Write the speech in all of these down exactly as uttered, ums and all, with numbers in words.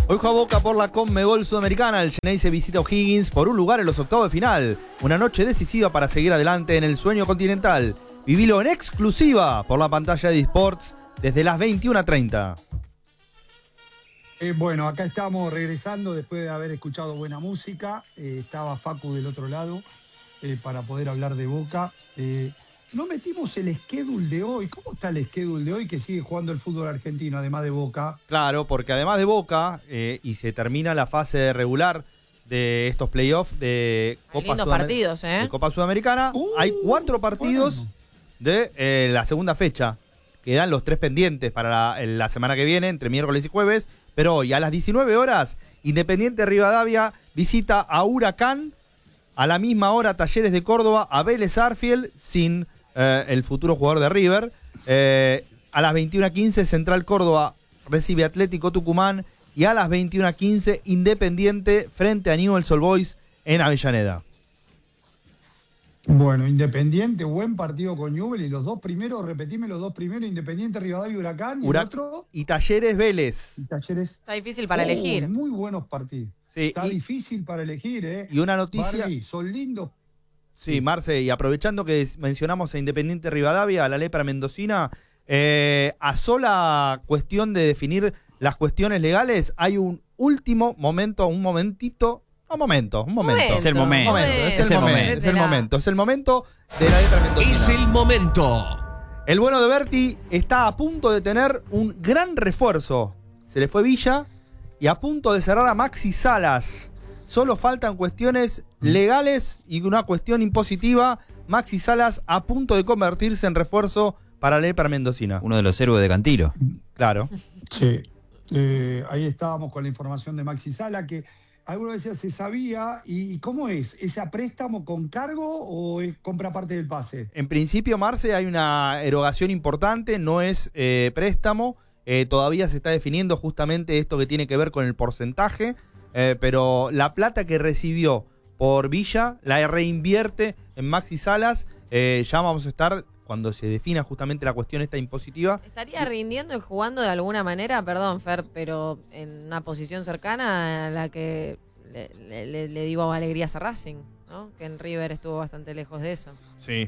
Hoy juega Boca por la Conmebol Sudamericana. El Xeneize visita a O'Higgins por un lugar en los octavos de final. Una noche decisiva para seguir adelante en el sueño continental. Vivilo en exclusiva por la pantalla de eSports desde las veintiuna treinta. Eh, bueno, acá estamos regresando después de haber escuchado buena música. Eh, estaba Facu del otro lado eh, para poder hablar de Boca. Eh, no metimos el schedule de hoy. ¿Cómo está el schedule de hoy que sigue jugando el fútbol argentino, además de Boca? Claro, porque además de Boca, eh, y se termina la fase regular de estos playoffs de Copa, lindos partidos, ¿eh? de Copa Sudamericana, uh, hay cuatro partidos bueno. de eh, la segunda fecha. Quedan los tres pendientes para la, la semana que viene, entre miércoles y jueves. Pero hoy, a las diecinueve horas, Independiente Rivadavia visita a Huracán. A la misma hora, Talleres de Córdoba a Vélez Arfiel, sin eh, el futuro jugador de River. Eh, a las veintiuna quince, Central Córdoba recibe Atlético Tucumán. Y a las veintiuna quince, Independiente frente a Newell's Old Boys en Avellaneda. Bueno, Independiente, buen partido con Newell. Y los dos primeros, repetime los dos primeros, Independiente Rivadavia y Huracán. ¿Y Hurac- el otro? Y Talleres Vélez. Y Talleres. Está difícil para oh, elegir. Muy buenos partidos. Sí, Está y, difícil para elegir, ¿eh? Y una noticia. Barbie, son lindos. Sí, Marce, y aprovechando que mencionamos a Independiente Rivadavia, a la lepra mendocina, eh, a sola cuestión de definir las cuestiones legales, hay un último momento, un momentito. Un momento, un momento. momento. Es el momento. momento, es, es el el momento, momento. es el momento. Es el momento de la letra mendocina. Es el momento. El bueno de Berti está a punto de tener un gran refuerzo. Se le fue Villa y a punto de cerrar a Maxi Salas. Solo faltan cuestiones legales y una cuestión impositiva. Maxi Salas a punto de convertirse en refuerzo para la lepra mendocina. Uno de los héroes de Cantilo. Claro. Sí. Eh, ahí estábamos con la información de Maxi Sala, que alguna vez se sabía. ¿Y cómo es? ¿Es a préstamo con cargo o es compra parte del pase? En principio, Marce, hay una erogación importante, no es eh, préstamo. Eh, todavía se está definiendo justamente esto que tiene que ver con el porcentaje, eh, pero la plata que recibió por Villa la reinvierte en Maxi Salas. Eh, ya vamos a estar, cuando se defina justamente la cuestión esta impositiva. ¿Estaría rindiendo y jugando de alguna manera, perdón, Fer, pero en una posición cercana a la que le, le, le digo alegrías a Racing, ¿no? Que en River estuvo bastante lejos de eso. Sí.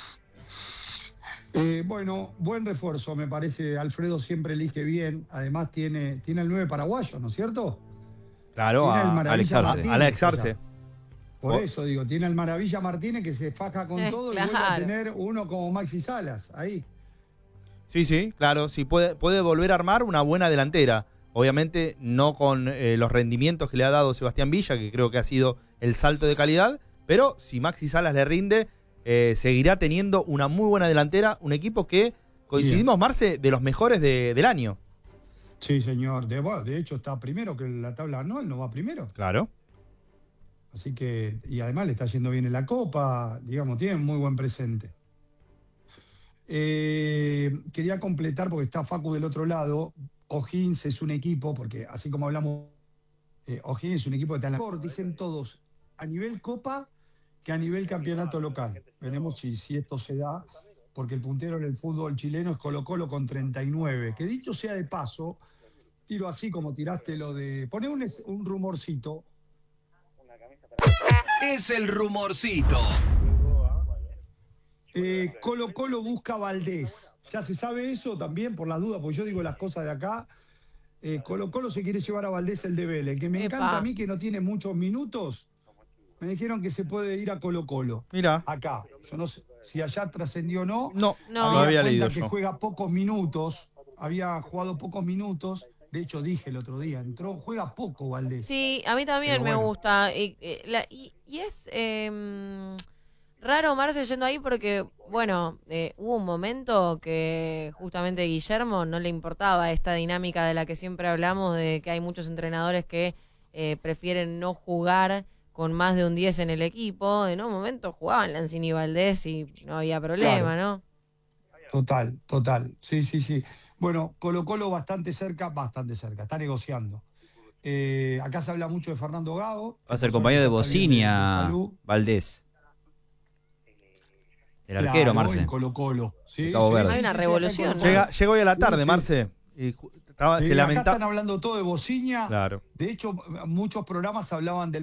Eh, bueno, buen refuerzo, me parece. Alfredo siempre elige bien. Además tiene, tiene el nueve paraguayo, ¿no es cierto? Claro, Tiene el a Maravilla Alex Arce. Martínez, Alex Arce. Por Oh. eso digo, tiene el Maravilla Martínez que se faja con Eh, todo claro. y vuelve a tener uno como Maxi Salas, ahí. Sí, sí, claro, sí, puede, puede volver a armar una buena delantera. Obviamente no con eh, los rendimientos que le ha dado Sebastián Villa, que creo que ha sido el salto de calidad, pero si Maxi Salas le rinde, eh, seguirá teniendo una muy buena delantera, un equipo que, coincidimos, Marce, de los mejores de, del año. Sí, señor. De, bueno, de hecho está primero que la tabla anual, no va primero. Claro. Así que, y además le está yendo bien en la Copa, digamos, tiene muy buen presente. Eh, quería completar, porque está Facu del otro lado, O'Higgins es un equipo, porque así como hablamos, eh, O'Higgins es un equipo que está en la mejor, dicen todos, a nivel Copa que a nivel campeonato local. Veremos si, si esto se da, porque el puntero en el fútbol chileno es Colo-Colo con treinta y nueve. Que dicho sea de paso, tiro así como tiraste lo de... Poné un, un rumorcito. Es el rumorcito. Eh, Colo Colo busca a Valdés. Ya se sabe eso también, por las dudas, porque yo digo las cosas de acá. Eh, Colo Colo se quiere llevar a Valdés el de Vélez, que me Epa. encanta a mí, que no tiene muchos minutos. Me dijeron que se puede ir a Colo Colo. Mira. Acá. Yo no sé si allá trascendió o no. No, No. no había cuenta leído que yo. juega pocos minutos. Había jugado pocos minutos. De hecho, dije el otro día, entró, juega poco Valdés. Sí, a mí también Pero me bueno. gusta. Y, eh, la- y, y es eh, raro Marce yendo ahí porque, bueno, eh, hubo un momento que justamente Guillermo no le importaba esta dinámica de la que siempre hablamos, de que hay muchos entrenadores que eh, prefieren no jugar con más de un diez en el equipo. En un momento jugaban Lanzini y Valdés y no había problema, Claro. ¿no? Total, total. Sí, sí, sí. Bueno, Colo Colo bastante cerca, bastante cerca, está negociando. Eh, acá se habla mucho de Fernando Gago. Va a ser compañero de Está bien de- de Bocinia, salud. Valdés. El Claro, arquero, Marce. en Colo Colo. Sí, De Cabo sí, Verde. sí, Hay una sí, sí, revolución, acá en ¿no? Colo Colo. Llega, llega hoy a la tarde, Sí, sí. Marce. Y ju- estaba- Sí, se acá lamentaba. están hablando todo de Bociña. Claro. De hecho, muchos programas hablaban del